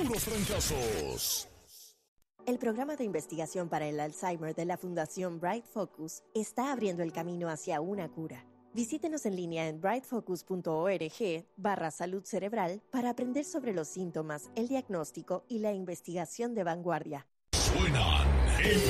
puros fracasos. El programa de investigación para el Alzheimer de la Fundación Bright Focus está abriendo el camino hacia una cura. Visítenos en línea en brightfocus.org/salud cerebral para aprender sobre los síntomas, el diagnóstico y la investigación de vanguardia. Suenan